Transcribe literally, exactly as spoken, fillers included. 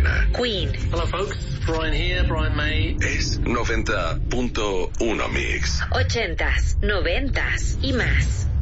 mañana. Queen. Hello folks, Brian here, Brian May. Es noventa punto uno Mix. Ochentas, noventas y más.